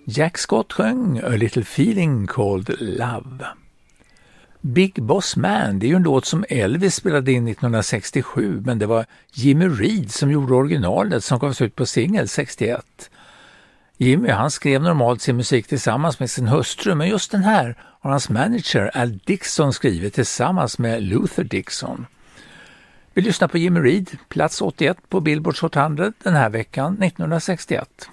Jack Scott sjöng A Little Feeling Called Love. Big Boss Man, det är ju en låt som Elvis spelade in 1967, men det var Jimmy Reed som gjorde originalet som gavs ut på singel 61. Jimmy, han skrev normalt sin musik tillsammans med sin hustru, men just den här har hans manager Al Dixon skrivit tillsammans med Luther Dixon. Vi lyssnar på Jimmy Reed, plats 81 på Billboard Hot 100 den här veckan 1961.